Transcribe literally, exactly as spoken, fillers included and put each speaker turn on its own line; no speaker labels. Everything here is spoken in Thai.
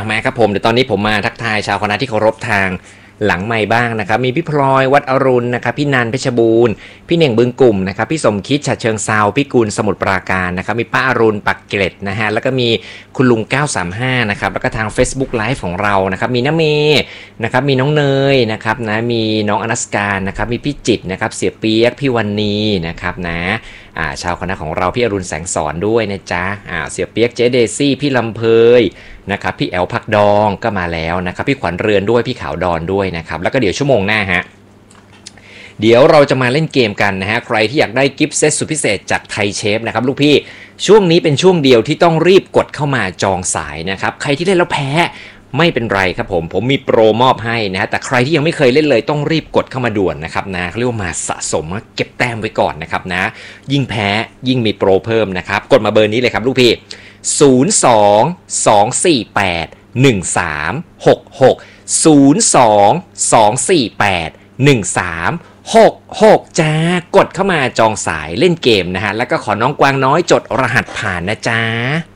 มาครับผมเดี๋ยวตอนนี้ผมมาทักทายชาวคณะที่เคารพทางหลังไมค์บ้างนะครับมีพี่พลอยวัดอรุณนะครับพี่นันเพชรบูรณ์พี่เน่งบึงกลุ่มนะครับพี่สมคิดฉะเชิงเซาพี่กุลสมุทรปราการนะครับมีป้าอรุณปักเกร็ดนะฮะแล้วก็มีคุณลุงเก้าสามห้านะครับแล้วก็ทาง Facebook Live ของเรานะครับมีน้าเมย์นะครับมีน้องเนยนะครับนะมีน้องอนัสการนะครับมีพี่จิตนะครับเสียเปียกพี่วันนีนะครับนะอ่าชาวคณะของเราพี่อรุณแสงสอนด้วยนะจ๊ะอ่าเสียเปียกเจเดซี่พี่ลำเพยนะครับพี่แอลพักดองก็มาแล้วนะครับพี่ขวัญเรือนด้วยพี่ขาวดอนด้วยนะครับแล้วก็เดี๋ยวชั่วโมงหน้าฮะเดี๋ยวเราจะมาเล่นเกมกันนะฮะใครที่อยากได้กิฟต์เซตสุดพิเศษจากไทยเชฟนะครับลูกพี่ช่วงนี้เป็นช่วงเดียวที่ต้องรีบกดเข้ามาจองสายนะครับใครที่เล่นแล้วแพ้ไม่เป็นไรครับผมผมมีโปรมอบให้นะฮะแต่ใครที่ยังไม่เคยเล่นเลยต้องรีบกดเข้ามาด่วนนะครับนะเรียกว่ามาสะสมเก็บแต้มไว้ก่อนนะครับนะยิ่งแพ้ยิ่งมีโปรเพิ่มนะครับกดมาเบอร์นี้เลยครับลูกพี่ศูนย์ สอง สอง สี่ แปด หนึ่ง สาม หก หก ศูนย์ สอง สอง สี่ แปด หนึ่ง สาม หก หกจ้ากดเข้ามาจองสายเล่นเกมนะฮะแล้วก็ขอน้องกวางน้อยจดรหัสผ่านนะจ๊ะ